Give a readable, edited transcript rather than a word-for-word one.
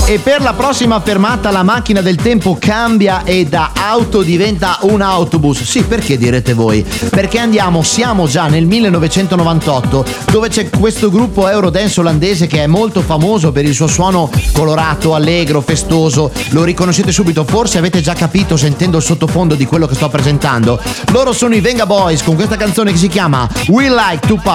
E per la prossima fermata la macchina del tempo cambia e da auto diventa un autobus. Sì, perché direte voi? Perché siamo già nel 1998, dove c'è questo gruppo Eurodance olandese che è molto famoso per il suo suono colorato, allegro, festoso. Lo riconoscete subito, forse avete già capito sentendo il sottofondo di quello che sto presentando. Loro sono i Venga Boys con questa canzone che si chiama We Like to Party.